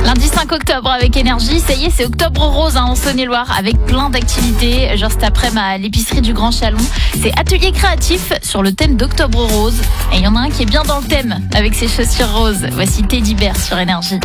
Lundi 5 octobre avec Énergie, ça y est, c'est octobre rose en Saône-et-Loire avec plein d'activités. Juste après à l'épicerie du Grand Chalon, c'est atelier créatif sur le thème d'octobre rose. Et il y en a un qui est bien dans le thème avec ses chaussures roses. Voici Teddy Bear sur Énergie.